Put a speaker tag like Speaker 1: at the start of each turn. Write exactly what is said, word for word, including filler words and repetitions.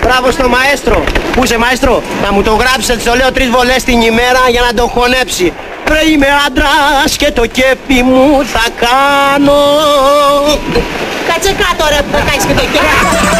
Speaker 1: Μπράβο στο μαέστρο. Πού είσαι μαέστρο? Να μου το γράψετε, το λέω τρεις βολές την ημέρα για να το χωνέψει. Ρε είμαι άντρας και το κέφι μου θα κάνω.
Speaker 2: Κάτσε κάτω ρε που θα κάνεις και το κέφι.